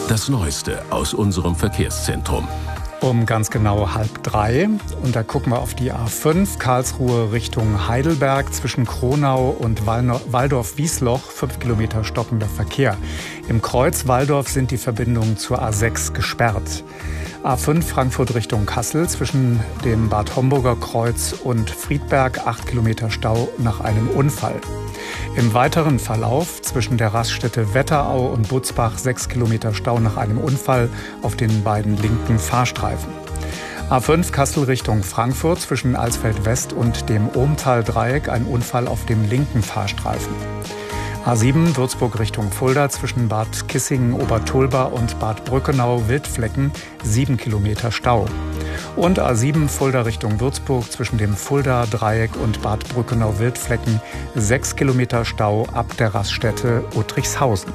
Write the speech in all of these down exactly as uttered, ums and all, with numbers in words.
Das Neueste aus unserem Verkehrszentrum. Um ganz genau halb drei. Und da gucken wir auf die A fünf, Karlsruhe Richtung Heidelberg, zwischen Kronau und Walldorf-Wiesloch, fünf Kilometer stockender Verkehr. Im Kreuz Walldorf sind die Verbindungen zur A sechs gesperrt. A fünf Frankfurt Richtung Kassel, zwischen dem Bad Homburger Kreuz und Friedberg, acht Kilometer Stau nach einem Unfall. Im weiteren Verlauf zwischen der Raststätte Wetterau und Butzbach sechs Kilometer Stau nach einem Unfall auf den beiden linken Fahrstreifen. A fünf Kassel Richtung Frankfurt, zwischen Alsfeld West und dem Ohmtal-Dreieck ein Unfall auf dem linken Fahrstreifen. A sieben Würzburg Richtung Fulda, zwischen Bad Kissingen-Obertulba und Bad Brückenau-Wildflecken sieben Kilometer Stau. Und A sieben Fulda Richtung Würzburg, zwischen dem Fulda-Dreieck und Bad Brückenau-Wildflecken sechs Kilometer Stau ab der Raststätte Uttrichshausen.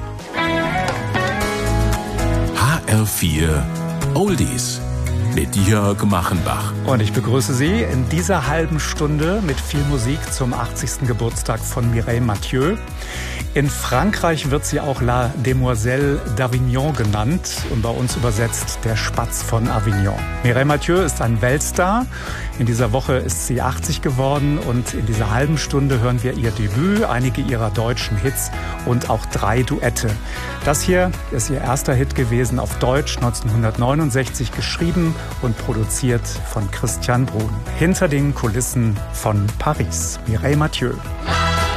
H R vier Oldies mit Jörg Machenbach. Und ich begrüße Sie in dieser halben Stunde mit viel Musik zum achtzigsten Geburtstag von Mireille Mathieu. In Frankreich wird sie auch La Demoiselle d'Avignon genannt und bei uns übersetzt der Spatz von Avignon. Mireille Mathieu ist ein Weltstar. In dieser Woche ist sie achtzig geworden und in dieser halben Stunde hören wir ihr Debüt, einige ihrer deutschen Hits und auch drei Duette. Das hier ist ihr erster Hit gewesen auf Deutsch, neunzehnhundertneunundsechzig, geschrieben und produziert von Christian Brun. Hinter den Kulissen von Paris. Mireille Mathieu.